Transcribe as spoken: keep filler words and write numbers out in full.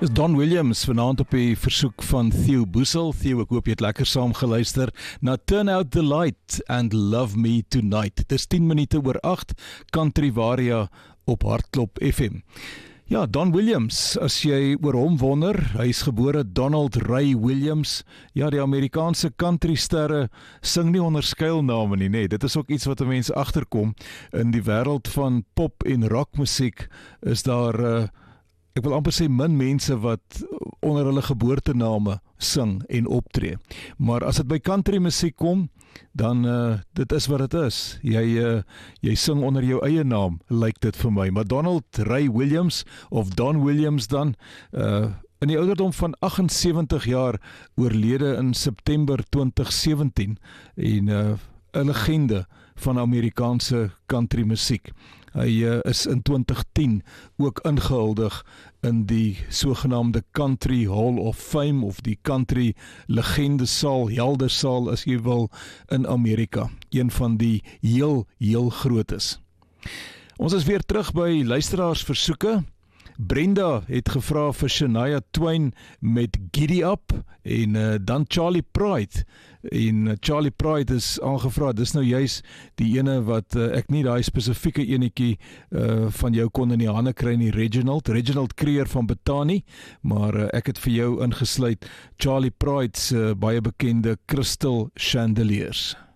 Dis Don Williams vanaand op die versoek van Theo Boesel. Theo, ek hoop jy het lekker saam geluister na Turn Out the Light and Love Me Tonight. Dis tien minute oor agt, Country Varia op Hartklop F M. Ja, Don Williams, as jy oor hom wonder, hy is gebore Donald Ray Williams. Ja, die Amerikaanse countrysterre sing nie onder skuilname nie, nee. Dit is ook iets wat 'n mens agterkom. In die wêreld van pop en rockmusiek is daar uh, ek wil amper sê min mense wat onder hulle geboortename sing en optree. Maar as dit by country musiek kom, dan uh, dit is wat dit is. Jy uh, jy sing onder jou eie naam, lyk dit vir my. Maar Donald Ray Williams of Don Williams dan uh, in die ouderdom van agt en sewentig jaar oorlede in September twintig sewentien en uh, 'n legende van Amerikaanse country musiek. Hy uh, is in twintig tien ook ingehuldig in die sogenaamde Country Hall of Fame of die Country Legendesaal, Heldersaal as jy wil, in Amerika. Een van die heel, heel grootes. Ons is weer terug by luisteraars versoeke. Brenda het gevra vir Shania Twain met Giddy Up en uh, dan Charlie Pride. En uh, Charlie Pride is aangevra, dis nou juis die ene wat uh, ek nie daai spesifieke enetjie uh, van jou kon in die hande kry nie, Reginald, Reginald Creer van Bethany, maar uh, ek het vir jou ingesluit Charlie Pride se uh, baie bekende Crystal Chandeliers.